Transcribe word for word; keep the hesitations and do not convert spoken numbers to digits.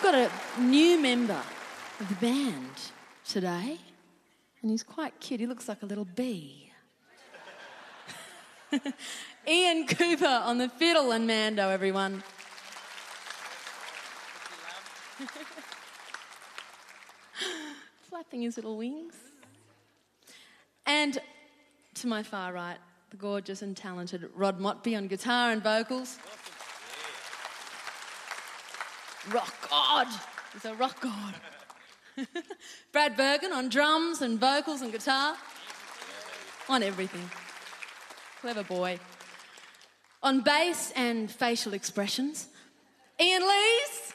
got a new member of the band today, and he's quite cute. He looks like a little bee. Ian Cooper on the fiddle and Mando, everyone. Flapping his little wings. And to my far right, the gorgeous and talented Rod Motby on guitar and vocals. Rock God. He's a rock god. Brad Bergen on drums and vocals and guitar. On everything. Clever boy. On bass and facial expressions. Ian Lees.